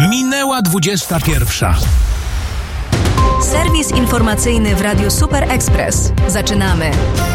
Minęła 21. Serwis informacyjny w Radiu Super Express. Zaczynamy.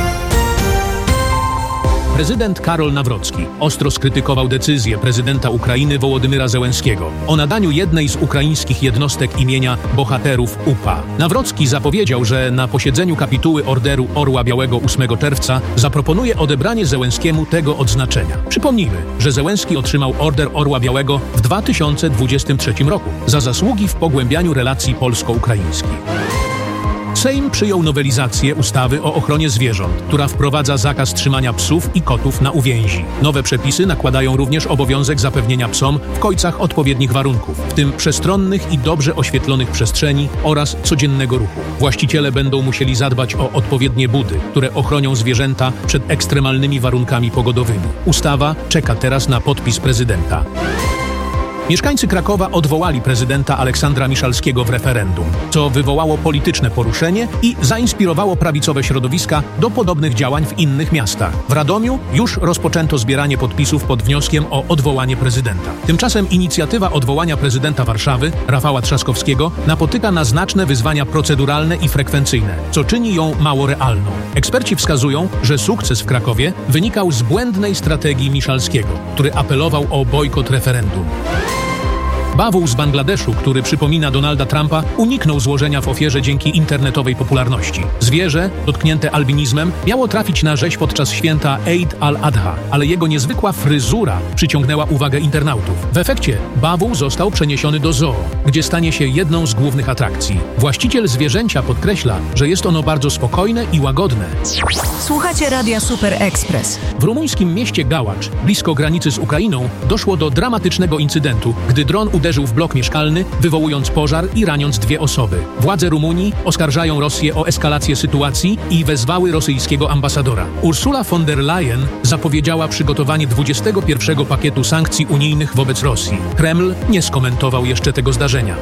Prezydent Karol Nawrocki ostro skrytykował decyzję prezydenta Ukrainy Wołodymyra Zełenskiego o nadaniu jednej z ukraińskich jednostek imienia Bohaterów UPA. Nawrocki zapowiedział, że na posiedzeniu kapituły Orderu Orła Białego 8 czerwca zaproponuje odebranie Zełenskiemu tego odznaczenia. Przypomnijmy, że Zełenski otrzymał Order Orła Białego w 2023 roku za zasługi w pogłębianiu relacji polsko-ukraińskich. Sejm przyjął nowelizację ustawy o ochronie zwierząt, która wprowadza zakaz trzymania psów i kotów na uwięzi. Nowe przepisy nakładają również obowiązek zapewnienia psom w kojcach odpowiednich warunków, w tym przestronnych i dobrze oświetlonych przestrzeni oraz codziennego ruchu. Właściciele będą musieli zadbać o odpowiednie budy, które ochronią zwierzęta przed ekstremalnymi warunkami pogodowymi. Ustawa czeka teraz na podpis prezydenta. Mieszkańcy Krakowa odwołali prezydenta Aleksandra Miszalskiego w referendum, co wywołało polityczne poruszenie i zainspirowało prawicowe środowiska do podobnych działań w innych miastach. W Radomiu już rozpoczęto zbieranie podpisów pod wnioskiem o odwołanie prezydenta. Tymczasem inicjatywa odwołania prezydenta Warszawy, Rafała Trzaskowskiego, napotyka na znaczne wyzwania proceduralne i frekwencyjne, co czyni ją mało realną. Eksperci wskazują, że sukces w Krakowie wynikał z błędnej strategii Miszalskiego, który apelował o bojkot referendum. Bawół z Bangladeszu, który przypomina Donalda Trumpa, uniknął złożenia w ofierze dzięki internetowej popularności. Zwierzę, dotknięte albinizmem, miało trafić na rzeź podczas święta Eid al-Adha, ale jego niezwykła fryzura przyciągnęła uwagę internautów. W efekcie bawół został przeniesiony do zoo, gdzie stanie się jedną z głównych atrakcji. Właściciel zwierzęcia podkreśla, że jest ono bardzo spokojne i łagodne. Słuchacie Radia Super Express. W rumuńskim mieście Gałacz, blisko granicy z Ukrainą, doszło do dramatycznego incydentu, gdy dron uderzył w blok mieszkalny, wywołując pożar i raniąc 2 osoby. Władze Rumunii oskarżają Rosję o eskalację sytuacji i wezwały rosyjskiego ambasadora. Ursula von der Leyen zapowiedziała przygotowanie 21 pakietu sankcji unijnych wobec Rosji. Kreml nie skomentował jeszcze tego zdarzenia.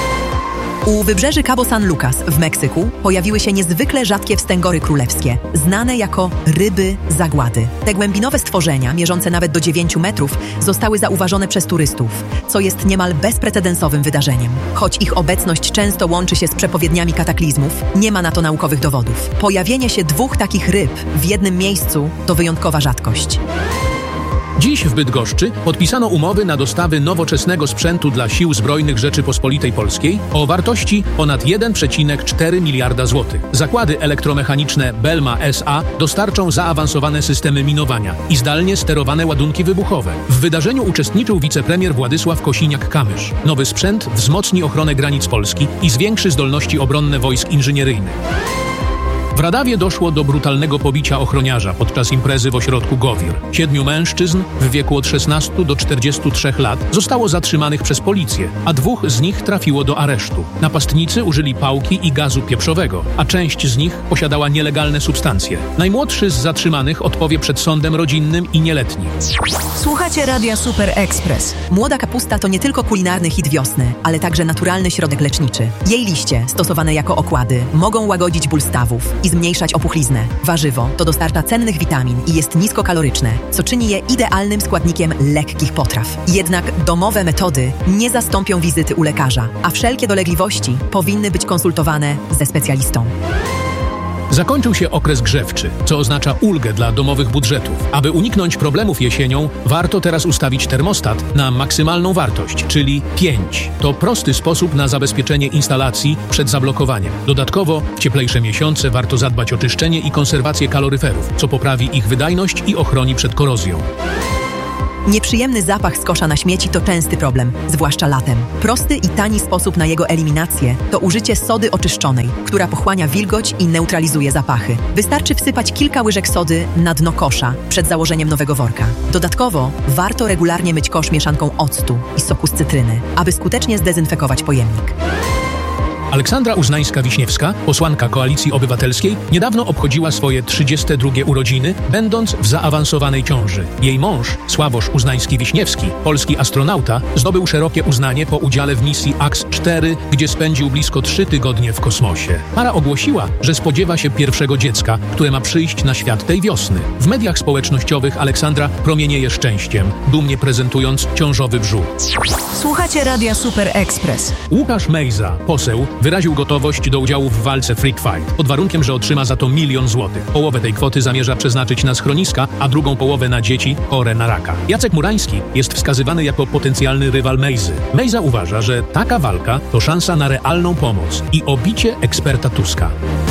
U wybrzeży Cabo San Lucas w Meksyku pojawiły się niezwykle rzadkie wstęgory królewskie, znane jako ryby zagłady. Te głębinowe stworzenia, mierzące nawet do 9 metrów, zostały zauważone przez turystów, co jest niemal bezprecedensowym wydarzeniem. Choć ich obecność często łączy się z przepowiedniami kataklizmów, nie ma na to naukowych dowodów. Pojawienie się 2 takich ryb w jednym miejscu to wyjątkowa rzadkość. Dziś w Bydgoszczy podpisano umowy na dostawy nowoczesnego sprzętu dla Sił Zbrojnych Rzeczypospolitej Polskiej o wartości ponad 1,4 miliarda złotych. Zakłady elektromechaniczne Belma S.A. dostarczą zaawansowane systemy minowania i zdalnie sterowane ładunki wybuchowe. W wydarzeniu uczestniczył wicepremier Władysław Kosiniak-Kamysz. Nowy sprzęt wzmocni ochronę granic Polski i zwiększy zdolności obronne wojsk inżynieryjnych. W Radawie doszło do brutalnego pobicia ochroniarza podczas imprezy w ośrodku Gowir. 7 mężczyzn w wieku od 16 do 43 lat zostało zatrzymanych przez policję, a 2 z nich trafiło do aresztu. Napastnicy użyli pałki i gazu pieprzowego, a część z nich posiadała nielegalne substancje. Najmłodszy z zatrzymanych odpowie przed sądem rodzinnym i nieletni. Słuchacie Radia Super Express. Młoda kapusta to nie tylko kulinarny hit wiosny, ale także naturalny środek leczniczy. Jej liście, stosowane jako okłady, mogą łagodzić ból stawów i zmniejszać opuchliznę. Warzywo to dostarcza cennych witamin i jest niskokaloryczne, co czyni je idealnym składnikiem lekkich potraw. Jednak domowe metody nie zastąpią wizyty u lekarza, a wszelkie dolegliwości powinny być konsultowane ze specjalistą. Zakończył się okres grzewczy, co oznacza ulgę dla domowych budżetów. Aby uniknąć problemów jesienią, warto teraz ustawić termostat na maksymalną wartość, czyli 5. To prosty sposób na zabezpieczenie instalacji przed zablokowaniem. Dodatkowo w cieplejsze miesiące warto zadbać o czyszczenie i konserwację kaloryferów, co poprawi ich wydajność i ochroni przed korozją. Nieprzyjemny zapach z kosza na śmieci to częsty problem, zwłaszcza latem. Prosty i tani sposób na jego eliminację to użycie sody oczyszczonej, która pochłania wilgoć i neutralizuje zapachy. Wystarczy wsypać kilka łyżek sody na dno kosza przed założeniem nowego worka. Dodatkowo warto regularnie myć kosz mieszanką octu i soku z cytryny, aby skutecznie zdezynfekować pojemnik. Aleksandra Uznańska-Wiśniewska, posłanka Koalicji Obywatelskiej, niedawno obchodziła swoje 32 urodziny, będąc w zaawansowanej ciąży. Jej mąż, Sławosz Uznański-Wiśniewski, polski astronauta, zdobył szerokie uznanie po udziale w misji AX-4, gdzie spędził blisko 3 tygodnie w kosmosie. Para ogłosiła, że spodziewa się pierwszego dziecka, które ma przyjść na świat tej wiosny. W mediach społecznościowych Aleksandra promienieje szczęściem, dumnie prezentując ciążowy brzuch. Słuchacie Radia Super Express. Łukasz Mejza, poseł, wyraził gotowość do udziału w walce Freak Fight, pod warunkiem, że otrzyma za to 1 000 000 złotych. Połowę tej kwoty zamierza przeznaczyć na schroniska, a drugą połowę na dzieci chore na raka. Jacek Murański jest wskazywany jako potencjalny rywal Mejzy. Mejza uważa, że taka walka to szansa na realną pomoc i obicie eksperta Tuska.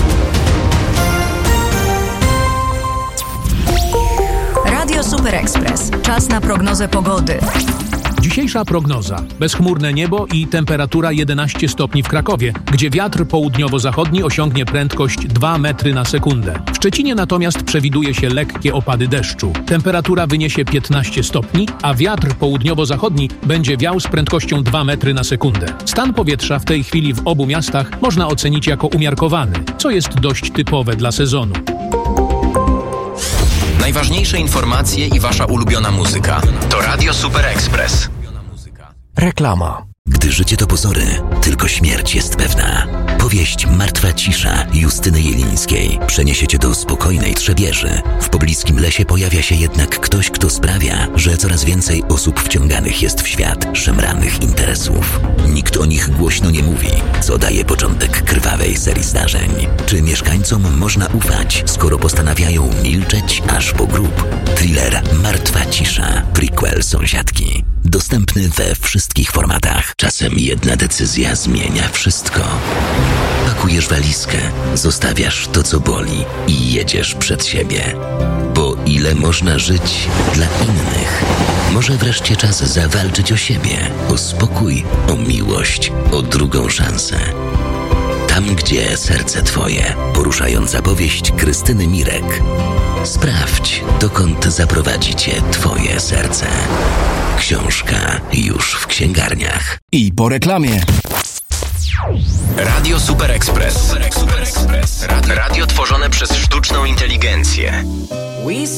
Radio Super Express. Czas na prognozę pogody. Dzisiejsza prognoza. Bezchmurne niebo i temperatura 11 stopni w Krakowie, gdzie wiatr południowo-zachodni osiągnie prędkość 2 metry na sekundę. W Szczecinie natomiast przewiduje się lekkie opady deszczu. Temperatura wyniesie 15 stopni, a wiatr południowo-zachodni będzie wiał z prędkością 2 metry na sekundę. Stan powietrza w tej chwili w obu miastach można ocenić jako umiarkowany, co jest dość typowe dla sezonu. Najważniejsze informacje i wasza ulubiona muzyka. To Radio Super Express. Reklama. Gdy życie to pozory, tylko śmierć jest pewna. Powieść Martwa cisza Justyny Jelińskiej przeniesie cię do spokojnej Trzebieży. W pobliskim lesie pojawia się jednak ktoś, kto sprawia, że coraz więcej osób wciąganych jest w świat szemranych interesów. Nikt o nich głośno nie mówi, co daje początek krwawej serii zdarzeń. Czy mieszkańcom można ufać, skoro postanawiają milczeć aż po grób? Thriller Martwa cisza, prequel Sąsiadki. Dostępny we wszystkich formatach. Czasem jedna decyzja zmienia wszystko. Pakujesz walizkę, zostawiasz to, co boli i jedziesz przed siebie. Bo ile można żyć dla innych? Może wreszcie czas zawalczyć o siebie, o spokój, o miłość, o drugą szansę. Tam, gdzie serce twoje. Poruszająca powieść Krystyny Mirek. Sprawdź, dokąd zaprowadzi cię twoje serce. Książka już w księgarniach. I po reklamie. Radio Super Express. Radio tworzone przez sztuczną inteligencję.